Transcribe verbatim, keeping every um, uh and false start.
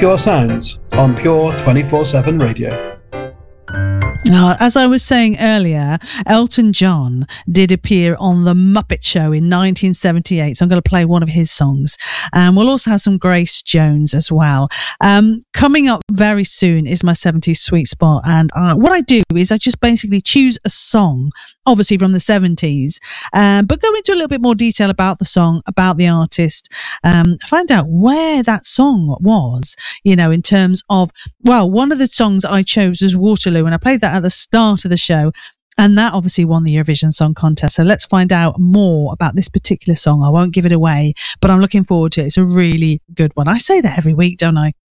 Pure Sounds on Pure twenty-four seven Radio. Uh, as I was saying earlier, Elton John did appear on The Muppet Show in nineteen seventy-eight, so I'm going to play one of his songs. And we'll also have some Grace Jones as well. Um, coming up very soon is my seventies sweet spot, and uh, what I do is I just basically choose a song, obviously from the seventies, um, but go into a little bit more detail about the song, about the artist, um, find out where that song was, you know, in terms of, well, one of the songs I chose was Waterloo, and I played that at the start of the show, and that obviously won the Eurovision Song Contest. So let's find out more about this particular song. I won't give it away, but I'm looking forward to it. It's a really good one. I say that every week, don't I?